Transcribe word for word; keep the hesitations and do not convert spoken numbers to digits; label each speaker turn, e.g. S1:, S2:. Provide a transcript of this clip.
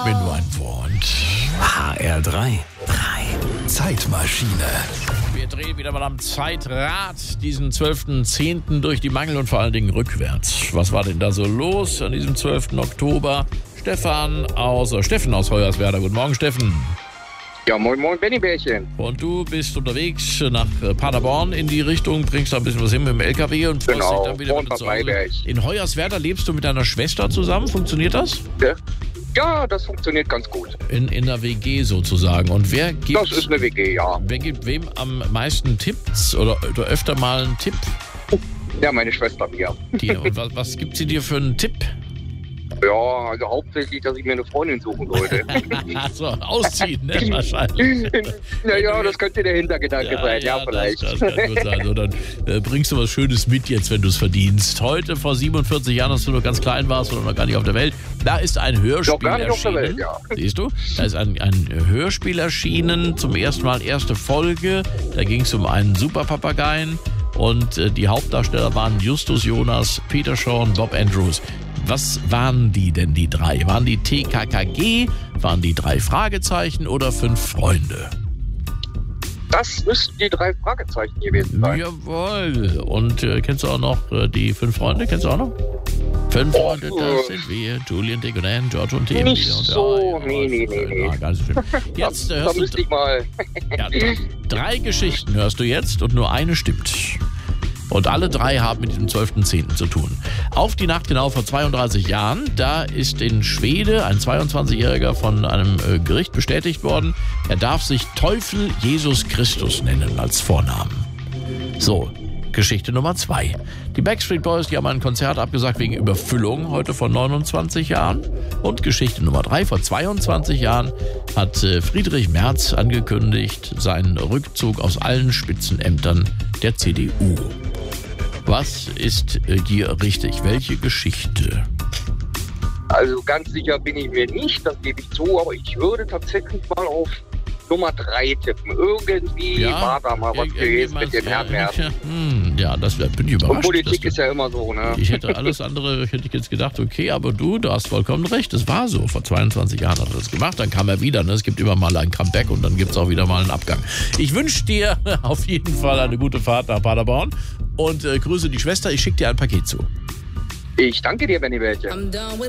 S1: bin nur ein Wort.
S2: H R drei. drei. Zeitmaschine.
S1: Wir drehen wieder mal am Zeitrad diesen zwölften zehnten durch die Mangel und vor allen Dingen rückwärts. Was war denn da so los an diesem zwölften Oktober? Stefan aus, äh, Steffen aus Hoyerswerda. Guten Morgen, Steffen.
S3: Ja, moin, moin, Benny-Bärchen.
S1: Und du bist unterwegs nach Paderborn in die Richtung, bringst da ein bisschen was hin mit dem L K W und freust
S3: Genau,
S1: dich dann wieder
S3: von
S1: mit zu
S3: Bad
S1: Hause.
S3: Maiberg.
S1: In Hoyerswerda lebst du mit deiner Schwester zusammen, funktioniert das?
S3: Ja, ja, das funktioniert ganz gut.
S1: In, in der W G sozusagen. Und wer gibt,
S3: Das ist eine W G, ja.
S1: wer gibt wem am meisten Tipps oder, oder öfter mal einen Tipp?
S3: Ja, meine Schwester mir.
S1: Dir. Und was, was gibt sie dir für einen Tipp?
S3: Ja, also hauptsächlich, dass ich mir eine Freundin suchen sollte.
S1: Achso, ausziehen, ne? Wahrscheinlich.
S3: Naja, das könnte der Hintergedanke sein, ja, vielleicht.
S1: Das, das kann gut sein. So, dann äh, bringst du was Schönes mit jetzt, wenn du es verdienst. Heute, vor siebenundvierzig Jahren, als du noch ganz klein warst oder noch gar nicht auf der Welt, da ist ein Hörspiel
S3: Noch gar nicht auf der
S1: erschienen.
S3: Welt, ja.
S1: Siehst du? Da ist ein, ein Hörspiel erschienen, zum ersten Mal erste Folge. Da ging es um einen Superpapageien. Und äh, die Hauptdarsteller waren Justus Jonas, Peter Shaw und Bob Andrews. Was waren die denn, die drei? Waren die T K K G? Waren die drei Fragezeichen oder fünf Freunde?
S3: Das müssten die drei Fragezeichen gewesen sein.
S1: Jawohl. Und äh, kennst du auch noch äh, die fünf Freunde? Kennst du auch noch? Fünf
S3: Oh,
S1: Freunde, das sind wir. Julian, Dick und Ann, George und Tim.
S3: Nicht
S1: wieder und
S3: so,
S1: ja,
S3: nee, nee, nee, nee.
S1: Ja, gar nicht so schlimm. Jetzt äh,
S3: Da
S1: hörst du
S3: müsste ich mal...
S1: ja, drei, drei Geschichten hörst du jetzt und nur eine stimmt. Und alle drei haben mit diesem zwölften zehnten zu tun. Auf die Nacht genau vor zweiunddreißig Jahren, da ist in Schwede ein zweiundzwanzigjähriger von einem äh, Gericht bestätigt worden, er darf sich Teufel Jesus Christus nennen als Vornamen. So, Geschichte Nummer zwei. Die Backstreet Boys, die haben ein Konzert abgesagt wegen Überfüllung, heute vor neunundzwanzig Jahren. Und Geschichte Nummer drei, vor zweiundzwanzig Jahren hat äh, Friedrich Merz angekündigt, seinen Rückzug aus allen Spitzenämtern der C D U. Was ist äh, hier richtig? Welche Geschichte?
S3: Also ganz sicher bin ich mir nicht, das gebe ich zu, aber ich würde tatsächlich mal auf Nummer drei tippen. Irgendwie war da mal was gewesen mit dem Herrn Merz.
S1: Hm, ja, das wär, bin ich überrascht.
S3: Und Politik
S1: du,
S3: ist ja immer so, ne?
S1: Ich hätte alles andere, hätte ich jetzt gedacht, okay, aber du, du hast vollkommen recht, das war so. Vor zweiundzwanzig Jahren hat er das gemacht, dann kam er wieder. Ne? Es gibt immer mal ein Comeback und dann gibt es auch wieder mal einen Abgang. Ich wünsche dir auf jeden Fall eine gute Fahrt nach Paderborn und äh, grüße die Schwester. Ich schicke dir ein Paket zu.
S3: Ich danke dir, Benny Bärchen.